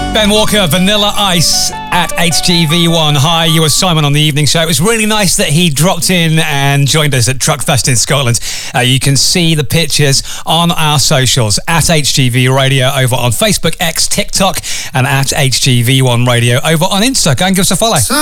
Ben Walker, Vanilla Ice at HGV1. Hi, you were Simon on the evening show. It was really nice that he dropped in and joined us at Truckfest in Scotland. You can see the pictures on our socials at HGV Radio over on Facebook, X, TikTok, and at HGV1 Radio over on Insta. Go and give us a follow.